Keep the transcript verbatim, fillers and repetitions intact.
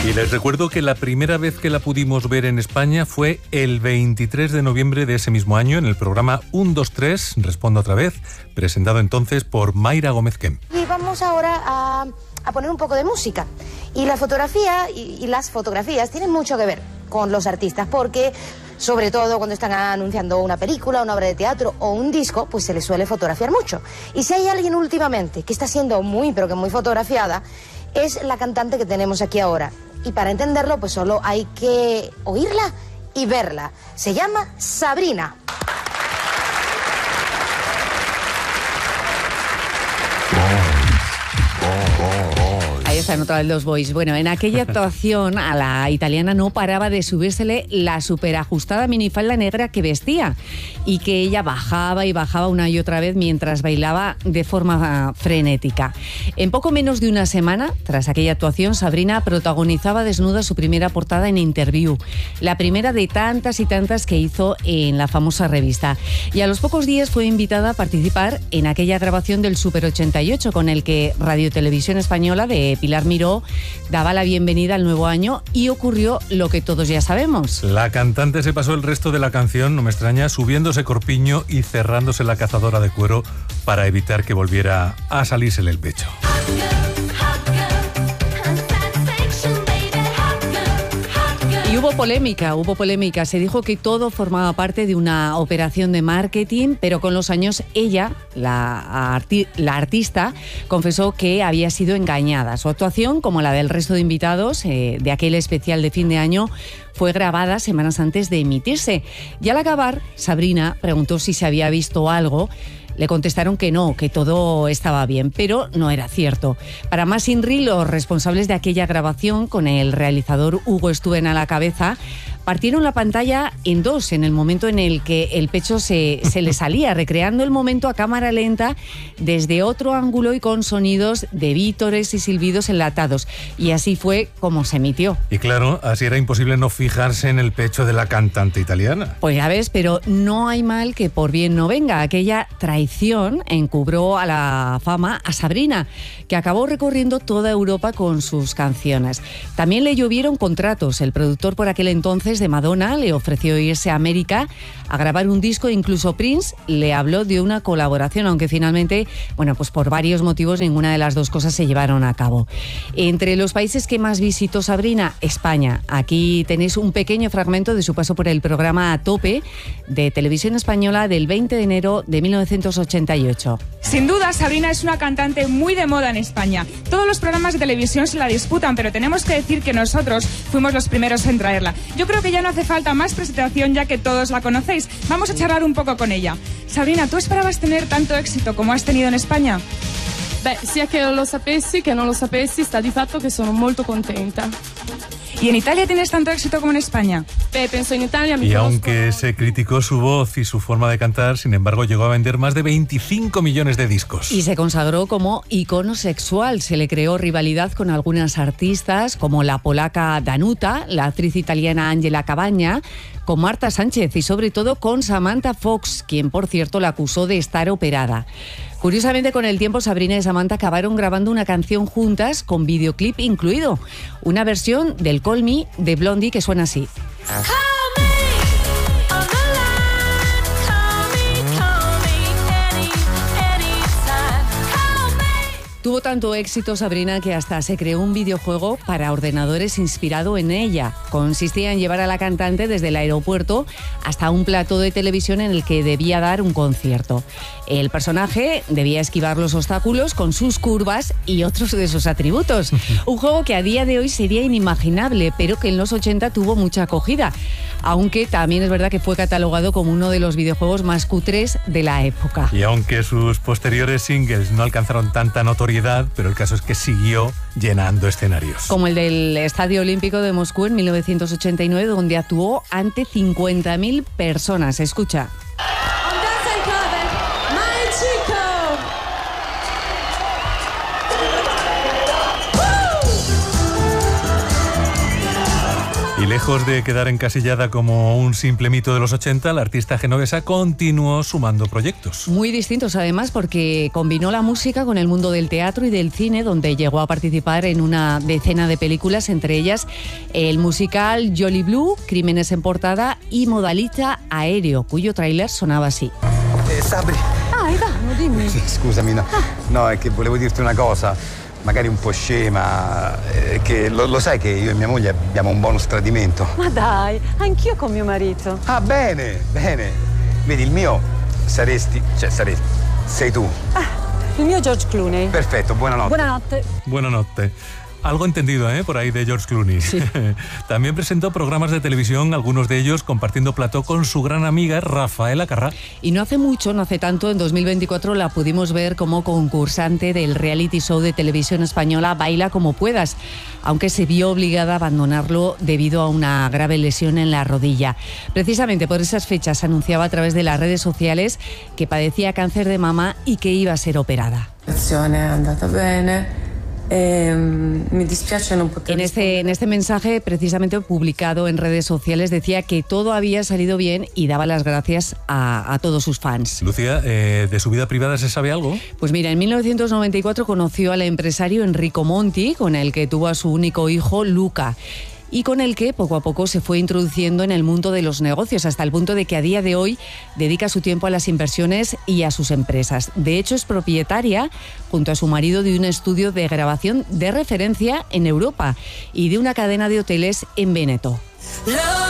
Y les recuerdo que la primera vez que la pudimos ver en España fue el veintitrés de noviembre de ese mismo año en el programa uno dos tres, Respondo otra vez, presentado entonces por Mayra Gómez Kem. Y vamos ahora a, a poner un poco de música. Y la fotografía y, y las fotografías tienen mucho que ver con los artistas, porque sobre todo cuando están anunciando una película, una obra de teatro o un disco, pues se les suele fotografiar mucho. Y si hay alguien últimamente que está siendo muy, pero que muy fotografiada, es la cantante que tenemos aquí ahora. Y para entenderlo, pues solo hay que oírla y verla. Se llama Sabrina. Ahí están otra vez los boys. Bueno, en aquella actuación a la italiana no paraba de subírsele la superajustada minifalda negra que vestía y que ella bajaba y bajaba una y otra vez mientras bailaba de forma frenética. En poco menos de una semana, tras aquella actuación, Sabrina protagonizaba desnuda su primera portada en Interview, la primera de tantas y tantas que hizo en la famosa revista. Y a los pocos días fue invitada a participar en aquella grabación del Super ochenta y ocho con el que Radio Televisión Española de Pilar Miró daba la bienvenida al nuevo año y ocurrió lo que todos ya sabemos. La cantante se pasó el resto de la canción, no me extraña, subiéndose corpiño y cerrándose la cazadora de cuero para evitar que volviera a salírsele el pecho. Y hubo polémica, hubo polémica. Se dijo que todo formaba parte de una operación de marketing, pero con los años ella, la, arti- la artista, confesó que había sido engañada. Su actuación, como la del resto de invitados eh, de aquel especial de fin de año, fue grabada semanas antes de emitirse. Y al acabar, Sabrina preguntó si se había visto algo. Le contestaron que no, que todo estaba bien, pero no era cierto. Para más INRI, los responsables de aquella grabación, con el realizador Hugo Estuben a la cabeza, partieron la pantalla en dos en el momento en el que el pecho se, se le salía, recreando el momento a cámara lenta desde otro ángulo y con sonidos de vítores y silbidos enlatados. Y así fue como se emitió. Y claro, así era imposible no fijarse en el pecho de la cantante italiana. Pues ya ves, pero no hay mal que por bien no venga. Aquella traición encubrió a la fama a Sabrina, que acabó recorriendo toda Europa con sus canciones. También le llovieron contratos. El productor por aquel entonces de Madonna le ofreció irse a América a grabar un disco, incluso Prince le habló de una colaboración, aunque finalmente, bueno, pues por varios motivos ninguna de las dos cosas se llevaron a cabo. Entre los países que más visitó Sabrina, España. Aquí tenéis un pequeño fragmento de su paso por el programa A Tope de Televisión Española del veinte de enero de mil novecientos ochenta y ocho. Sin duda, Sabrina es una cantante muy de moda en España. Todos los programas de televisión se la disputan, pero tenemos que decir que nosotros fuimos los primeros en traerla. Yo creo que ya no hace falta más presentación, ya que todos la conocéis. Vamos a charlar un poco con ella. Sabrina, ¿tú esperabas tener tanto éxito como has tenido en España? Beh, sia che lo sapessi che non lo sapessi, sta di fatto che sono molto contenta. ¿Y en Italia tienes tanto éxito como en España? Beh, penso in Italia mi Y conozco... aunque se criticó su voz y su forma de cantar, sin embargo llegó a vender más de veinticinco millones de discos. Y se consagró como icono sexual. Se le creó rivalidad con algunas artistas, como la polaca Danuta, la actriz italiana Angela Cabaña, con Marta Sánchez y sobre todo con Samantha Fox, quien por cierto la acusó de estar operada. Curiosamente, con el tiempo, Sabrina y Samantha acabaron grabando una canción juntas con videoclip incluido. Una versión del Call Me de Blondie que suena así. Tuvo tanto éxito Sabrina que hasta se creó un videojuego para ordenadores inspirado en ella. Consistía en llevar a la cantante desde el aeropuerto hasta un plató de televisión en el que debía dar un concierto. El personaje debía esquivar los obstáculos con sus curvas y otros de sus atributos. Un juego que a día de hoy sería inimaginable, pero que en los ochenta tuvo mucha acogida. Aunque también es verdad que fue catalogado como uno de los videojuegos más cutres de la época. Y aunque sus posteriores singles no alcanzaron tanta notoriedad, pero el caso es que siguió llenando escenarios. Como el del Estadio Olímpico de Moscú en mil novecientos ochenta y nueve, donde actuó ante cincuenta mil personas. Escucha. Y Y lejos de quedar encasillada como un simple mito de los ochenta, la artista genovesa continuó sumando proyectos. Muy distintos además, porque combinó la música con el mundo del teatro y del cine, donde llegó a participar en una decena de películas, entre ellas el musical Jolly Blue, Crímenes en portada y Modalità Aereo, cuyo tráiler sonaba así. Eh, Sabri. Ah, Ivano, dimmi. Sì, scusami, no. No, è che volevo dirti una cosa, magari un po' scema, eh, che lo, lo sai che io e mia moglie abbiamo un bonus tradimento. Ma dai, anch'io con mio marito. Ah, bene, bene. Vedi, il mio saresti, cioè saresti, sei tu. Ah, il mio George Clooney. Perfetto, buonanotte. Buonanotte. Buonanotte. Algo entendido, ¿eh? Por ahí de George Clooney. Sí. También presentó programas de televisión, algunos de ellos compartiendo plató con su gran amiga Rafaela Carrà. Y no hace mucho, no hace tanto, en dos mil veinticuatro la pudimos ver como concursante del reality show de televisión española Baila como puedas, aunque se vio obligada a abandonarlo debido a una grave lesión en la rodilla. Precisamente por esas fechas anunciaba a través de las redes sociales que padecía cáncer de mama y que iba a ser operada. La operación è andata bene. Eh, me dispiace no poter en este, en este mensaje, precisamente publicado en redes sociales, decía que todo había salido bien y daba las gracias a, a todos sus fans. Lucía, eh, ¿de su vida privada se sabe algo? Pues mira, en mil novecientos noventa y cuatro conoció al empresario Enrico Monti, con el que tuvo a su único hijo, Luca, y con el que poco a poco se fue introduciendo en el mundo de los negocios, hasta el punto de que a día de hoy dedica su tiempo a las inversiones y a sus empresas. De hecho, es propietaria, junto a su marido, de un estudio de grabación de referencia en Europa y de una cadena de hoteles en Véneto.